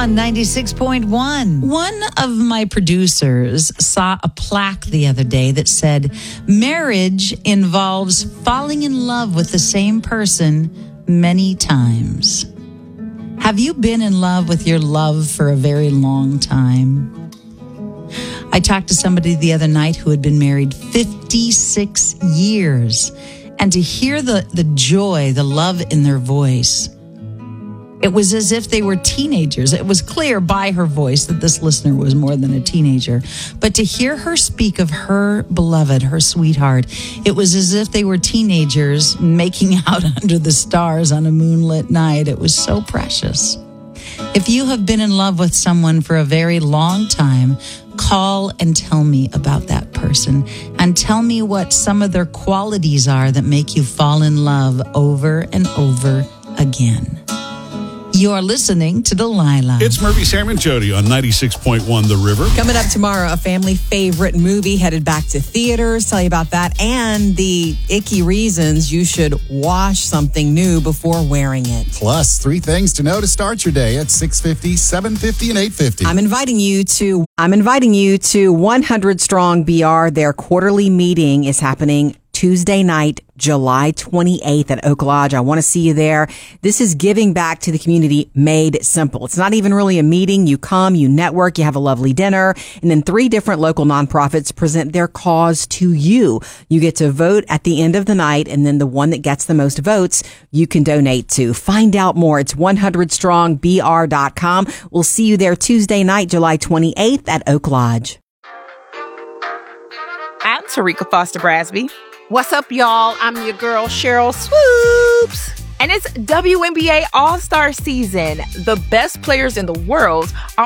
on 96.1. One of my producers saw a plaque the other day that said, marriage involves falling in love with the same person many times. Have you been in love with your love for a very long time? I talked to somebody the other night who had been married 56 years, and to hear the joy, the love in their voice, it was as if they were teenagers. It was clear by her voice that this listener was more than a teenager. But to hear her speak of her beloved, her sweetheart, it was as if they were teenagers making out under the stars on a moonlit night. It was so precious. If you have been in love with someone for a very long time, call and tell me about that person, and tell me what some of their qualities are that make you fall in love over and over again. You're listening to Delilah. It's Murphy, Sam, and Jody on 96.1 The River. Coming up tomorrow, a family favorite movie headed back to theaters. Tell you about that and the icky reasons you should wash something new before wearing it. Plus, 3 things to know to start your day at 6:50, 7:50, and 8:50. I'm inviting you to 100 Strong BR. Their quarterly meeting is happening Tuesday night, July 28th at Oak Lodge. I want to see you there. This is giving back to the community made simple. It's not even really a meeting. You come, you network, you have a lovely dinner, and then 3 different local nonprofits present their cause to you. You get to vote at the end of the night, and then the one that gets the most votes, you can donate to. Find out more. It's 100strongbr.com. We'll see you there Tuesday night, July 28th at Oak Lodge. I'm Tarika Foster Brasby. What's up, y'all? I'm your girl, Cheryl Swoops. And it's WNBA All-Star season. The best players in the world are